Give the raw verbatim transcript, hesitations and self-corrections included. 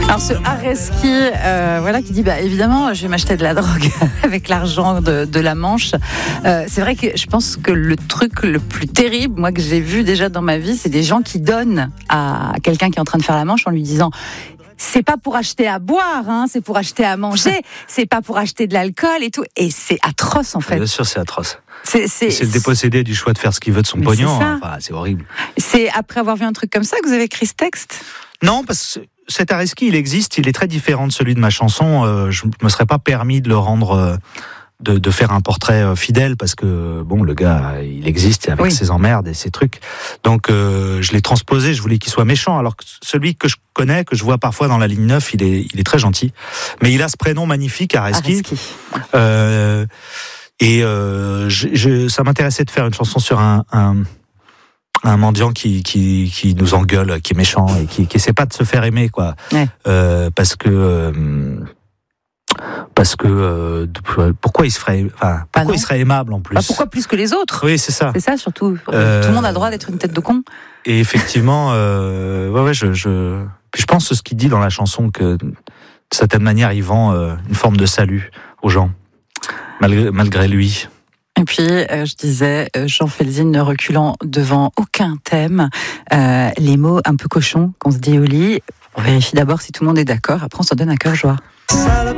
Alors ce Areski, euh, voilà, qui dit bah évidemment je vais m'acheter de la drogue avec l'argent de, de la Manche. Euh, c'est vrai que je pense que le truc le plus terrible, moi que j'ai vu déjà dans ma vie, c'est des gens qui donnent à quelqu'un qui est en train de faire la manche en lui disant c'est pas pour acheter à boire, hein, c'est pour acheter à manger, c'est pas pour acheter de l'alcool et tout. Et c'est atroce en fait. Bien sûr, c'est atroce. C'est, c'est, c'est le dépossédé du choix de faire ce qu'il veut de son mais pognon. c'est, enfin, c'est horrible. C'est après avoir vu un truc comme ça que vous avez écrit ce texte ? Non, parce que cet Areski, il existe, il est très différent de celui de ma chanson. Euh, je me serais pas permis de le rendre, euh, de, de faire un portrait euh, fidèle, parce que bon, le gars, il existe avec oui. ses emmerdes et ses trucs. Donc, euh, je l'ai transposé. Je voulais qu'il soit méchant. Alors que celui que je connais, que je vois parfois dans la ligne neuf, il est, il est très gentil. Mais il a ce prénom magnifique, Areski. Areski. Euh, et euh, je, je, ça m'intéressait de faire une chanson sur un, un un mendiant qui qui qui nous engueule, qui est méchant et qui qui essaie pas de se faire aimer, quoi. Ouais. Euh, parce que euh, parce que euh, pourquoi il se ferait, enfin pourquoi ah il serait aimable en plus. Bah pourquoi plus que les autres ? Oui, c'est ça. C'est ça surtout. Euh, Tout le monde a le droit d'être une tête de con. Et effectivement, euh, ouais ouais, je je je pense ce qu'il dit dans la chanson, que de certaine manière il vend euh, une forme de salut aux gens malgré malgré lui. Et puis, euh, je disais, euh, Jean Felzine ne reculant devant aucun thème. Euh, les mots un peu cochons qu'on se dit au lit, on vérifie d'abord si tout le monde est d'accord, après on s'en donne un cœur joie. Salope